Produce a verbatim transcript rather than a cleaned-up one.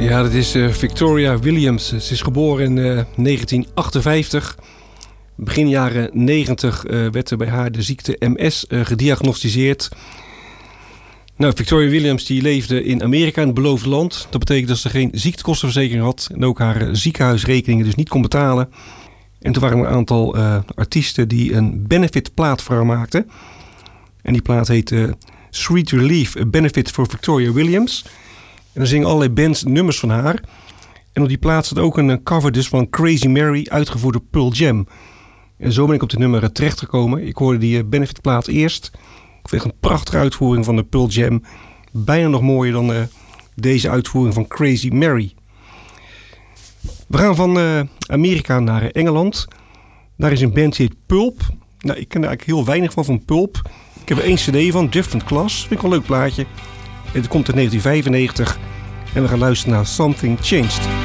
Ja, dat is uh, Victoria Williams. Ze is geboren in uh, negentien achtenvijftig. Begin jaren negentig uh, werd er bij haar de ziekte M S uh, gediagnosticeerd. Nou, Victoria Williams die leefde in Amerika, in het beloofde land. Dat betekent dat ze geen ziektekostenverzekering had en ook haar uh, ziekenhuisrekeningen dus niet kon betalen. En toen waren er een aantal uh, artiesten die een benefitplaat voor haar maakten. En die plaat heet uh, Sweet Relief, a Benefit for Victoria Williams. En dan zingen allerlei bands nummers van haar. En op die plaat staat ook een cover dus van Crazy Mary, uitgevoerd door Pearl Jam. En zo ben ik op dit nummer terechtgekomen. Ik hoorde die benefitplaat eerst. Ik vind een prachtige uitvoering van de Pearl Jam. Bijna nog mooier dan uh, deze uitvoering van Crazy Mary. We gaan van uh, Amerika naar Engeland. Daar is een band die heet Pulp. Nou, ik ken er eigenlijk heel weinig van, van Pulp. Ik heb er één cd van, Different Class. Vind ik wel een leuk plaatje. Het komt uit negentien vijfennegentig. En we gaan luisteren naar Something Changed.